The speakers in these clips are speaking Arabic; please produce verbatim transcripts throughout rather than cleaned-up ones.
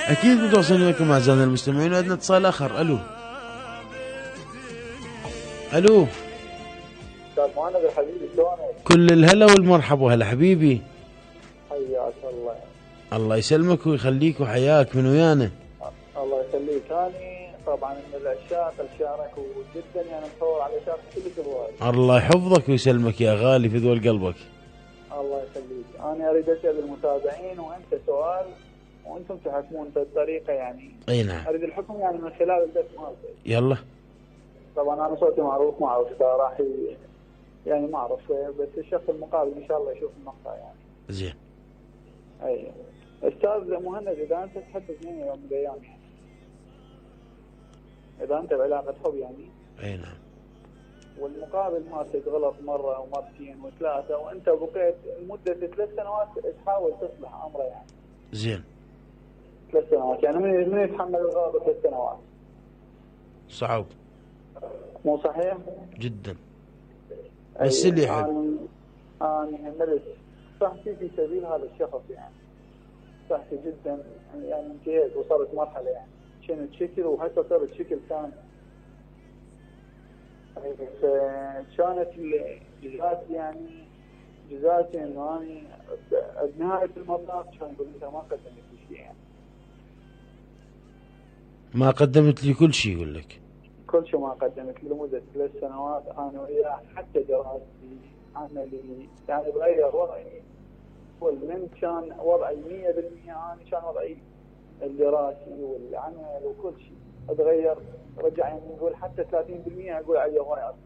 اكيد متواصلين وياكم اعزائنا المستمعين. وعندنا اتصال اخر. الو الو استاذ مهند الحبيبي، شلونك؟ كل الهلا والمرحبا. هلا حبيبي، حياك الله. الله يسلمك ويخليك وحياك من ويانا. الله يخليك. اني طبعا من العشاق الشارك وجدا يعني مصور على شارك كل الجوال. الله يحفظك ويسلمك يا غالي في ذول قلبك. الله يخليك. انا اريد اسال المتابعين وانت سؤال وانتم تحكمون بالطريقه يعني. اي نعم. اريد الحكم يعني من خلال البث مالك. يلا. طبعا انا صوتي معروف، ما اعرف اذا راح يعني ما اعرف، بس الشخص المقابل ان شاء الله يشوف المقطع يعني. زين. اي استاذ مهند، اذا انت تحب اثنين يوم من الايام يعني، اذا انت بعلاقه حب يعني، اي نعم، والمقابل مالتك غلط مره ومرتين وثلاثه، وانت بقيت لمده ثلاث سنوات تحاول تصلح امره يعني. زين. ثلاث سنوات يعني من من يتحمل الغلط ثلاث سنوات؟ صعب. مو صحيح؟ جدا. بس اللي يحب. انا انا هملت صحتي في سبيل هذا الشخص يعني، صحتي جدا يعني انتهيت وصلت مرحله يعني كنت شكل وهسه صارت شكل ثاني. فكانت جزاتي يعني جزاتي انه اني بنهايه المطاف كان يقول انت ما قدمت لي شيء يعني. ما قدمت لي كل شيء يقول لك. كل شيء ما قدمت لي لمده ثلاث سنوات انا وياه، حتى دراستي عملي يعني تغير وضعي. من كان وضعي مية بالمية انا كان وضعي الدراسي والعمل وكل شيء اتغير، رجع يعني نقول حتى ثلاثين بالمية اقول عليه هواي اصلا.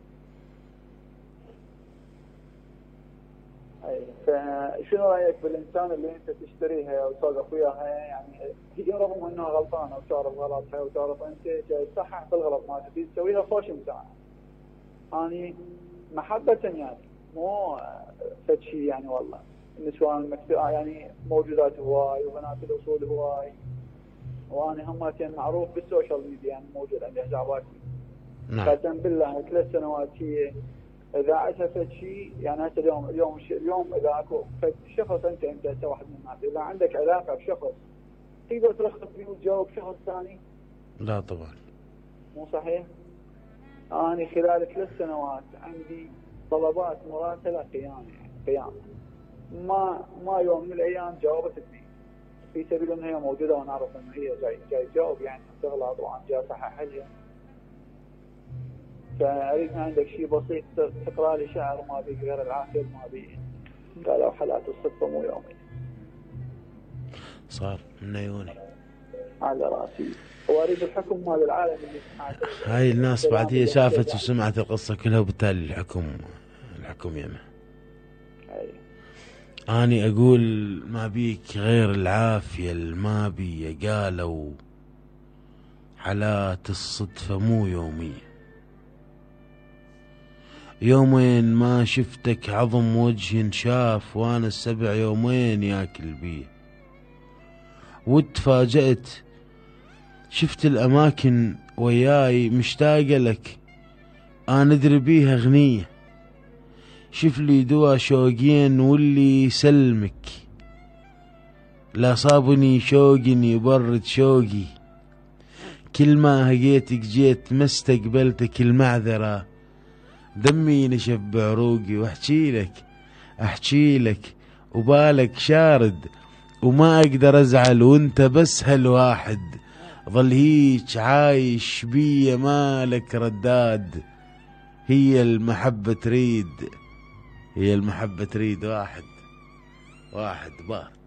اي فشنو رايك بالانسان اللي انت تشتريها وتوقف وياها يعني، هي رغم انها غلطانه وتعرف غلطها وتعرف انت جاي تصحح بالغلط ما تبي تسويها خوش مساعده. اني محبه يعني مو فد شيء يعني، والله النسوان المكتئة يعني موجودات هواي وبنات الاصول هواي، وانا همتين معروف بالسوشيال ميديا يعني موجود عندي حساباتي. نعم. قسم بالله ثلاث سنوات هي اذا عشفت شيء يعني هسه اليوم اليوم اليوم اذا اكو شخص انت انت هسه واحد من الناس اذا عندك علاقه بشخص تقدر ترخص فيه وتجاوب شخص ثاني؟ لا طبعا. مو صحيح؟ انا خلال ثلاث سنوات عندي طلبات مراسله قيام يعني قيام، ما ما يوم من الايام جاوبت اثنين في سبيل انها هي موجوده وانا اعرف انه هي جاي جاي تجاوب يعني تغلط وانا جاي اصحح لها. فاريد عندك شيء بسيط تقرا لي شعر ما بي غير العافيه ما بي قالوا حالات الصدفه مو يومي. صار من عيوني على راسي. واريد الحكم مال العالم اللي سمعته. هاي الناس بعد هي شافت وسمعت القصه كلها وبالتالي الحكم الحكم يمه. اني اقول ما بيك غير العافيه ما بي قالوا حالات الصدفه مو يوميه. يومين ما شفتك عظم وجه شاف وانا السبع يومين ياكل بيه. وتفاجأت شفت الاماكن وياي مشتاقة لك انا ادري بيها اغنية. شف لي دوا شوقين واللي يسلمك لا صابني شوق يبرد شوقي. كل ما هقيتك جيت ما استقبلتك المعذرة دمي نشف بعروقي. واحكي لك احكي لك وبالك شارد وما اقدر ازعل وانت بس هالواحد. ظل هيك عايش بيه مالك رداد. هي المحبة تريد هي المحبة تريد واحد واحد بار.